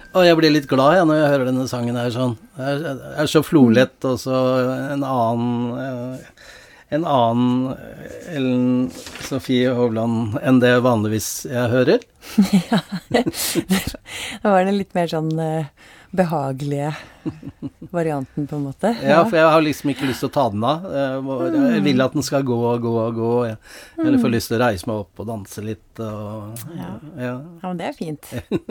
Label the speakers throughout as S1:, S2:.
S1: Og jeg blir litt glad når jeg hører denne sangen her sånn. Det er så flolett, og så en annen Ellen Sofie Hovland enn det vanligvis jeg hører.
S2: Ja, da var det litt mer sånn behagelige varianten på en måte.
S1: Ja, for jeg har liksom ikke lyst til å ta den av. Jeg vil at den skal gå og gå og gå. Eller får lyst til å reise meg opp og danse litt. Og,
S2: ja, men det er fint.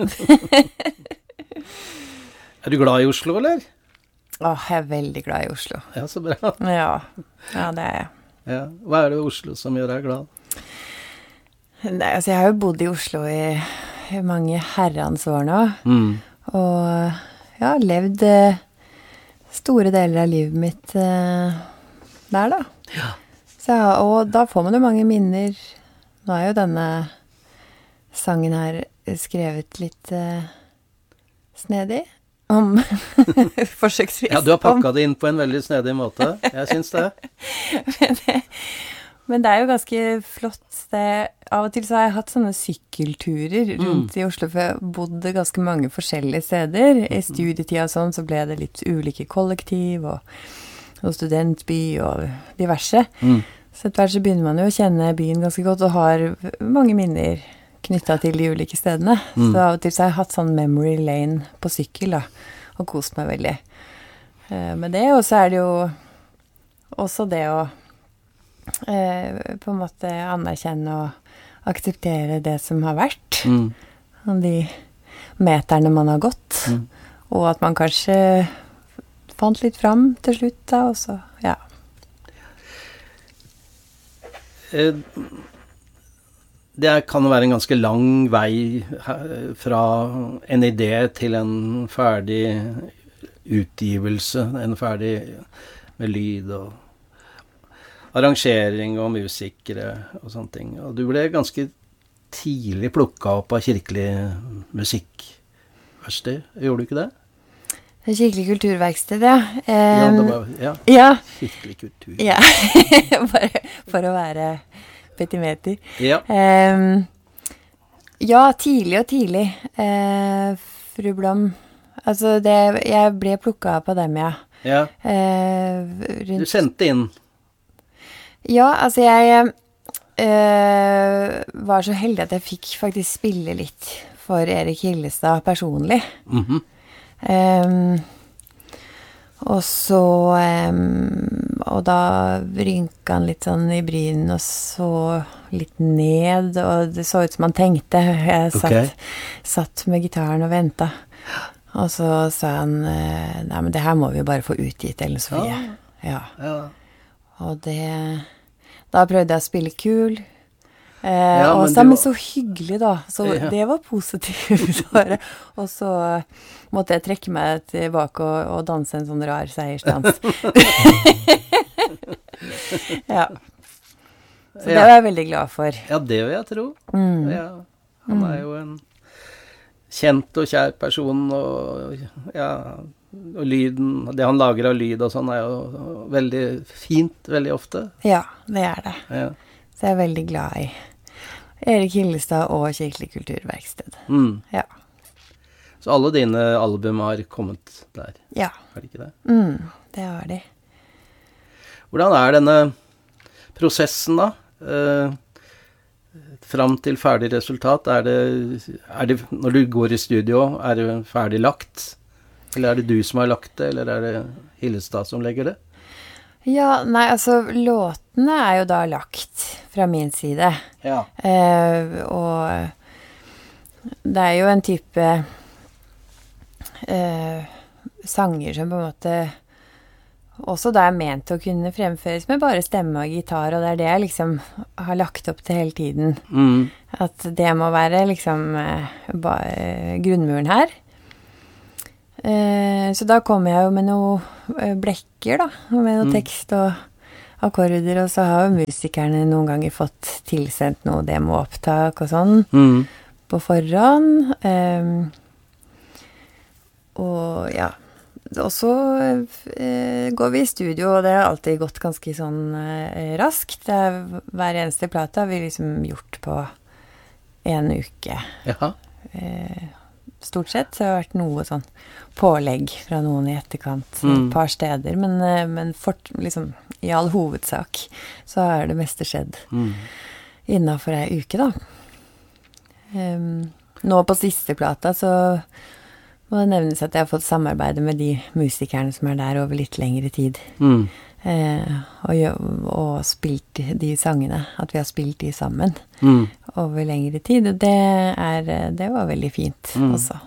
S1: Er du glad i Oslo, eller?
S2: Jeg er veldig glad i Oslo.
S1: Ja, så bra.
S2: Ja, det er jeg.
S1: Ja. Hva er det i Oslo som gjør deg glad?
S2: Nei, altså jeg har jo bodd i Oslo i mange herrens år nå. Og jeg har levd store deler av livet mitt der da.
S1: Ja.
S2: Og da får man jo mange minner. Nå er jo denne sangen her skrevet litt snedig om forsøksvis.
S1: Ja, du har pakket det inn på en veldig snedig måte. Jeg synes det.
S2: Men det er jo ganske flott. Av og til så har jeg hatt sånne sykkelturer rundt i Oslo, for jeg bodde ganske mange forskjellige steder. I studietida og sånn, så ble det litt ulike kollektiv og studentby og diverse. Så etter hvert så begynner man jo å kjenne byen ganske godt, og har mange minner knyttet til de ulike stedene. Så av og til så har jeg hatt sånn memory lane på sykkel da, og kost meg veldig. Men det, og så er det jo også det å på en måte anerkjenne og akseptere det som har vært, og de meterne man har gått, og at man kanskje fant litt fram til slutt da, og så, ja.
S1: Det kan jo være en ganske lang vei fra en idé til en ferdig utgivelse, en ferdig med lyd og arrangering og musikere og sånne ting. Og du ble ganske tidlig plukket opp av kirkelig musikkverksted. Gjorde du ikke det?
S2: Kirkelig kulturverksted, ja.
S1: Ja. Kirkelig kultur.
S2: Ja, bare for å være petimeter.
S1: Ja.
S2: Ja, tidlig og tidlig. Fru Blom. Altså, jeg ble plukket opp av dem, ja.
S1: Ja. Du sendte inn.
S2: Ja, altså jeg var så heldig at jeg fikk faktisk spille litt for Erik Hillestad personlig. Og så og da rynket han litt sånn i brynen og så litt ned, og det så ut som han tenkte. Jeg satt med gitaren og ventet. Og så sa han, nei, men det her må vi jo bare få utgitt, Ellen Sofie. Ja. Og da prøvde jeg å spille kul, og sammen så hyggelig da, så det var positivt. Og så måtte jeg trekke meg tilbake og danse en sånn rar seiersdans. Ja. Så det var jeg veldig glad for.
S1: Ja, det vil jeg tro. Ja. Han er jo en kjent og kjær person, og lyden, det han lager av lyd og sånn er jo veldig fint, veldig ofte. Ja,
S2: det er det. Ja. Så jeg er veldig glad i Erik Hillestad og Kirkelig kulturverksted. Ja.
S1: Så alle dine album har kommet der?
S2: Ja.
S1: Er det ikke det?
S2: Det har de.
S1: Hvordan er denne prosessen da? Fram til ferdig resultat, er det når du går i studio, er det ferdig lagt? Eller er det du som har lagt det, eller er det Hillestad som legger det?
S2: Ja, nei, altså låtene er jo da lagt fra min side.
S1: Ja.
S2: Og det er jo en type sanger som på en måte også da er ment å kunne fremføres med bare stemme og gitar, og det er det jeg liksom har lagt opp til hele tiden. At det må være liksom grunnmuren her. Så da kommer jeg jo med noen blekker da, med noe tekst og akkorder, og så har jo musikerne noen ganger fått tilsendt noe demoopptak og sånn på forhånd. Og ja, og så går vi i studio, og det har alltid gått ganske sånn raskt. Hver eneste plate har vi liksom gjort på en uke.
S1: Jaha.
S2: stort sett. Så det har vært noe sånn pålegg fra noen i etterkant, et par steder, men liksom, i all hovedsak så har det meste skjedd innenfor ei uke, da. Nå på siste plata så må det nevnes at jeg har fått samarbeide med de musikerne som der over litt lengre tid. Og spilt de sangene, at vi har spilt de sammen over lengre tid. Og det var veldig fint også.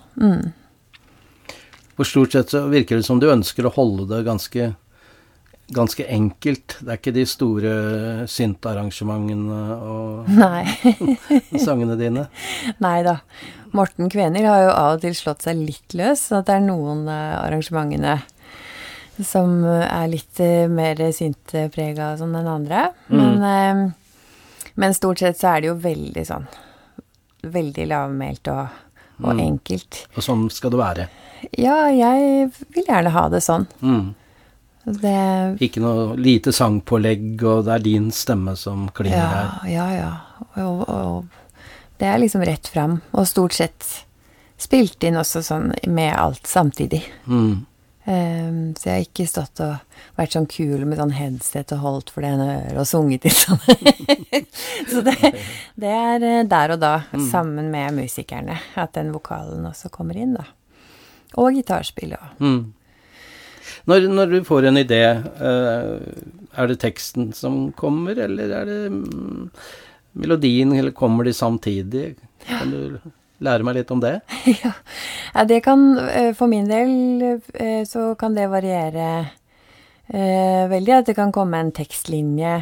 S1: For stort sett så virker det som du ønsker å holde det ganske enkelt. Det ikke de store syntarrangementene og sangene dine.
S2: Neida. Morten Kvener har jo av og til slått seg litt løs, så det noen arrangementene som litt mer syntpreget sånn enn andre. Men stort sett så det jo veldig sånn, veldig lavmælt og enkelt.
S1: Og sånn skal det være.
S2: Ja, jeg vil gjerne ha det sånn.
S1: Ikke noe lite sangpålegg, og det din stemme som klinger der.
S2: Ja. Og det liksom rett frem. Og stort sett spilt inn også sånn med alt samtidig. Så jeg har ikke stått og vært sånn kul med sånn headset og holdt for det ene øret og sunget i sånn. Så det der og da, sammen med musikerne, at den vokalen også kommer inn da. Og gitarspill også.
S1: Når du får en idé, det teksten som kommer, eller det melodien, eller kommer de samtidig? Kan du lære meg litt om det?
S2: Ja, det kan, for min del, så kan det variere veldig, at det kan komme en tekstlinje,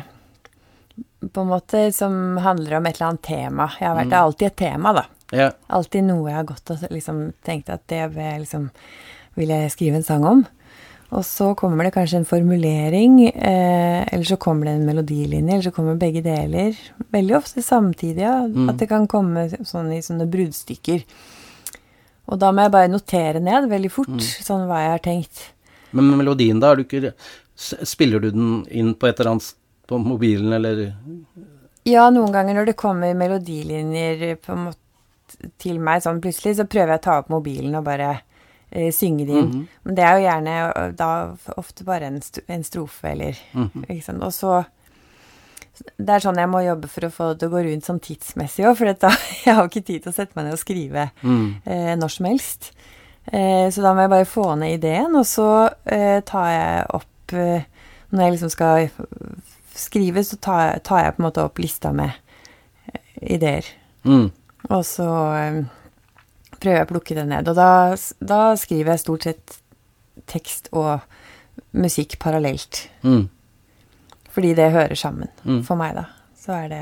S2: på en måte, som handler om et eller annet tema. Det er alltid et tema da.
S1: Ja.
S2: Alltid noe jeg har gått og liksom tenkt at det vil jeg skrive en sang om. Og så kommer det kanskje en formulering, eller så kommer det en melodilinje, eller så kommer begge deler. Veldig ofte samtidig, ja, at det kan komme sånn i sånne bruddstykker. Og da må jeg bare notere ned veldig fort, sånn hva jeg har tenkt.
S1: Men med melodien da, spiller du den inn på et eller annet på mobilen, eller?
S2: Ja, noen ganger når det kommer melodilinjer på en måte til meg sånn plutselig, så prøver jeg å ta opp mobilen og bare synge det inn. Men det jo gjerne da ofte bare en strofe, eller ikke sant? Og så det sånn jeg må jobbe for å få det til å gå rundt sånn tidsmessig også, for jeg har jo ikke tid til å sette meg ned og skrive når som helst. Så da må jeg bare få ned ideen, og så tar jeg opp når jeg liksom skal skrive, så tar jeg på en måte opp lista med ideer. Og så prøver jeg å plukke det ned, og da skriver jeg stort sett tekst og musikk parallelt. Fordi det hører sammen for meg da. Så det...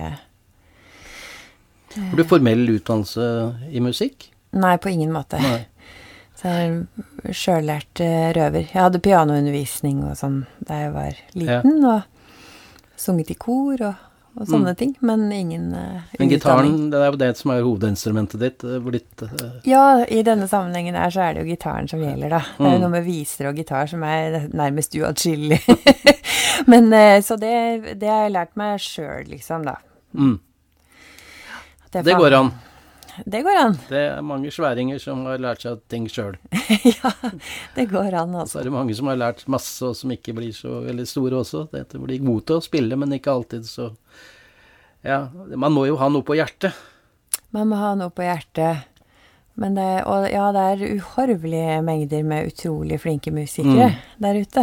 S1: Har du formell utdannelse i musikk?
S2: Nei, på ingen måte.
S1: Nei.
S2: Så jeg selvlært røver. Jeg hadde pianoundervisning og sånn da jeg var liten, og sunget i kor og sånne ting, men ingen
S1: Men gitaren, det jo det som hovedinstrumentet ditt?
S2: Ja, i denne sammenhengen så det jo gitaren som gjelder da. Det jo noe med viser og gitar som nærmest uatskillig. Men så det har jeg lært meg selv, liksom da.
S1: Det går an.
S2: Det går an.
S1: Det mange sværinger som har lært seg ting selv.
S2: Ja, det går an altså.
S1: Så det mange som har lært masse, og som ikke blir så veldig store også. Det blir gode til å spille, men ikke alltid så... Ja, man må jo ha noe på hjertet. Man må ha noe på hjertet. Men det uhorvelige mengder med utrolig flinke musikere der ute.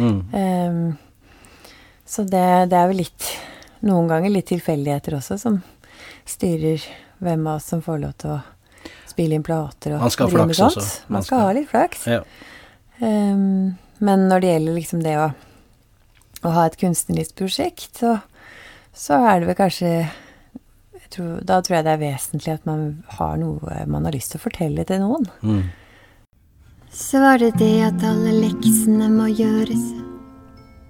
S1: Så det vel litt, noen ganger litt tilfeldigheter også, som styrer hvem av oss som får lov til å spille inn plater og drive med sånt. Man skal ha litt flaks. Ja. Men når det gjelder liksom det å ha et kunstnerisk prosjekt, så det vel kanskje, da tror jeg det vesentlig at man har noe man har lyst til å fortelle til noen. Så var det at alle leksene må gjøres.